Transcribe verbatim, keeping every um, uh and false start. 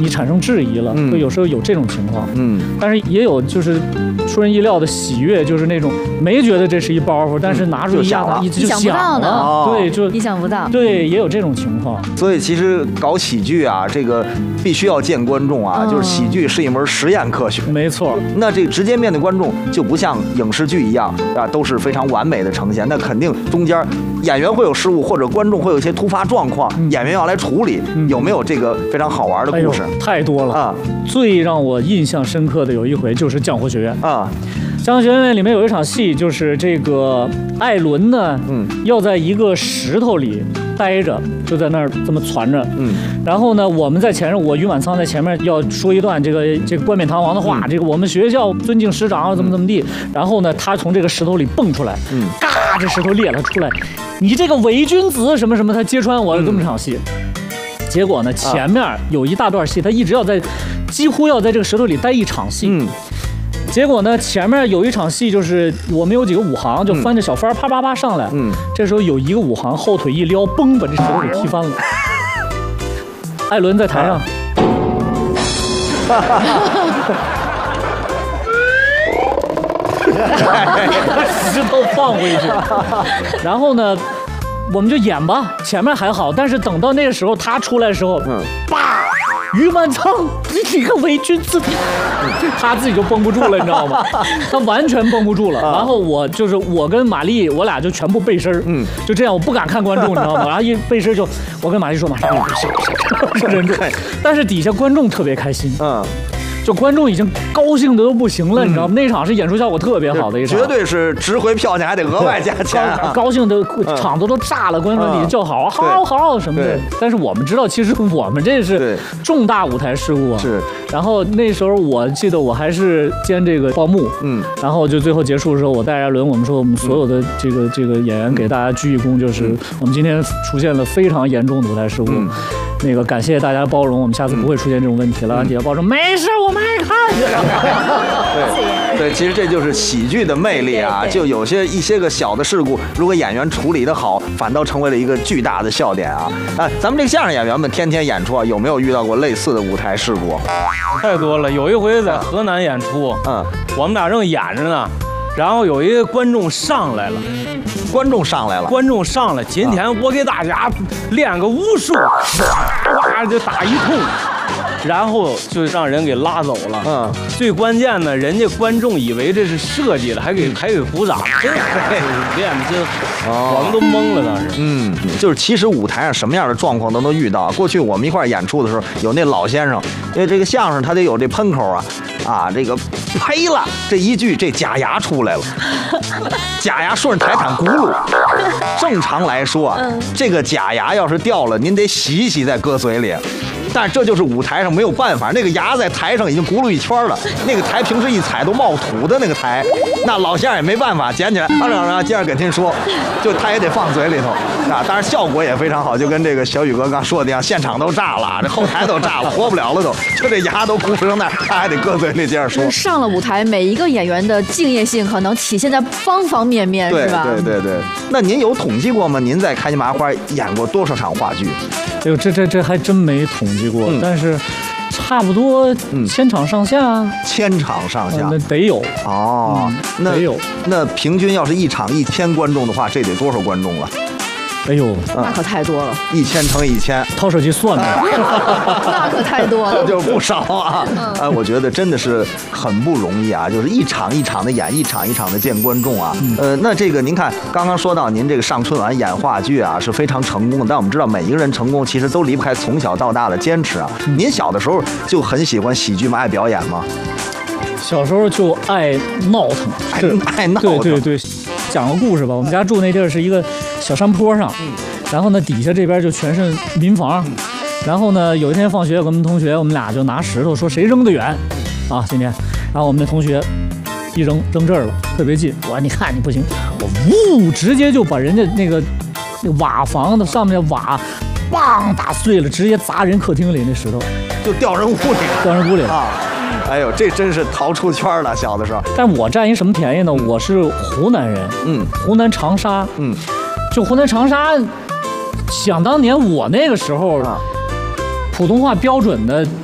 你产生质疑了， 嗯、 会有时候有这种情况。 嗯， 但是也有就是出人意料的喜悦，就是那种没觉得这是一包袱，但是拿出一下它一直就想了， 哦、 对，就意想不到， 对，也有这种情况。 所以其实搞喜剧啊，这个必须要见观众啊，嗯、就是喜剧是一门实验科学。 没错， 那这个直接面对观众就不像影视剧一样啊，都是非常完美的呈现。那肯定中间演员会有失误，或者观众会有一些突发状况，嗯、演员要来处理。嗯、有没有这个非常好玩的故事？ 哎、太多了啊！最让我印象深刻的有一回就是《降火学院》啊，《降火学院》里面有一场戏，就是这个艾伦呢，嗯，要在一个石头里待着，就在那儿这么攒着，嗯，然后呢，我们在前面，我于满仓在前面要说一段这个这个冠冕堂皇的话，嗯、这个我们学校尊敬师长怎么怎么地，嗯、然后呢，他从这个石头里蹦出来，嗯，嘎，这石头裂了出来，你这个伪君子什么什么，他揭穿我了，这么场戏。嗯结果呢，前面有一大段戏，他一直要在，几乎要在这个石头里待一场戏。嗯。结果呢，前面有一场戏，就是我们有几个武行就翻着小帆啪啪啪上来。嗯。这时候有一个武行后腿一撩，嘣，把这石头给踢翻了。艾伦在台上。哈哈哈！把石头放回去。然后呢？我们就演吧，前面还好，但是等到那个时候他出来的时候，嗯，叭，于满仓，你个伪君子，他自己就绷不住了，你知道吗？他完全绷不住了。然后我就是我跟玛丽，我俩就全部背身，嗯，就这样，我不敢看观众，你知道吗？然后一背身就，我跟玛丽说马上是忍住，但是底下观众特别开心，嗯。就观众已经高兴的都不行了，嗯、你知道吗？那场是演出效果特别好的一场， 绝对是值回票价还得额外加钱、啊， 高兴的场子都炸了，观众底下叫好，好好什么的。但是我们知道，其实我们这是重大舞台事故啊。 是。 然后那时候我记得我还是兼这个报幕，嗯，然后就最后结束的时候，我带着艾伦，我们说我们所有的这个这个演员给大家鞠一躬，就是我们今天出现了非常严重的舞台事故。嗯那个感谢大家包容，我们下次不会出现这种问题了。底下包容，没事，我们爱看。 对对，其实这就是喜剧的魅力啊！就有些一些个小的事故，如果演员处理得好，反倒成为了一个巨大的笑点啊！啊，咱们这个相声演员们天天演出啊，有没有遇到过类似的舞台事故？ 太多了。有一回在河南演出，嗯，我们俩正演着呢。然后有一个观众上来了， 观众上来了， 观众上来。今天我给大家练个武术，哇就打一通，然后就让人给拉走了。嗯，最关键的，人家观众以为这是设计的，还给还给鼓掌，真练的真好，我们都懵了当时。 嗯，就是其实舞台上什么样的状况都能遇到。过去我们一块演出的时候，有那老先生，因为这个相声他得有这喷口啊。啊，这个呸了这一句，这假牙出来了，假牙顺着台毯轱辘。正常来说啊，这个假牙要是掉了，您得洗一洗再搁嘴里。但这就是舞台上没有办法，那个牙在台上已经轱辘一圈了，那个台平时一踩都冒土的那个台，那老先生也没办法捡起来，啊啊，接着跟您说，就他也得放嘴里头啊。当然效果也非常好，就跟这个小宇哥刚说的一样，现场都炸了，这后台都炸了，活不了了都，就这牙都轱辘成那儿，他还得搁嘴里接着说。 上了舞台，每一个演员的敬业性可能体现在方方面面， 对是吧？ 对对对。那您有统计过吗？您在开心麻花演过多少场话剧？ 哎呦，这这这还真没统计过，嗯、但是差不多千场上下， 千场上下， 那得有哦， 嗯、 那得有。 那平均要是一场一千观众的话，这得多少观众了？ 哎呦， 那可太多了， 一千乘以一千， 掏手机算了， 那可太多了， 就不少啊。啊，我觉得真的是很不容易啊，就是一场一场的演，一场一场的见观众啊。呃，那这个您看，刚刚说到您这个上春晚演话剧啊，是非常成功的。但我们知道，每一个人成功其实都离不开从小到大的坚持啊。您小的时候就很喜欢喜剧吗？爱表演吗？ 小时候就爱闹腾， 爱爱闹腾。 对对对。讲个故事吧，我们家住那地儿是一个小山坡上，然后呢底下这边就全是民房，然后呢有一天放学，我们同学我们俩就拿石头说谁扔得远啊今天，然后我们那同学一扔扔这儿了，特别近，我说你看你不行，我呜直接就把人家那个那个瓦房的上面的瓦梆打碎了，直接砸人客厅里那石头， 就掉人屋里， 掉人屋里了啊。 哎呦，这真是逃出圈了，小的时候。 但我占一什么便宜呢？我是湖南人，嗯，湖南长沙，嗯，就湖南长沙，想当年我那个时候，普通话标准的